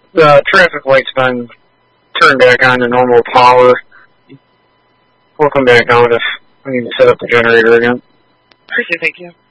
The traffic light's been turned back on to normal power. We'll come back on if we need to set up the generator again. Okay, thank you.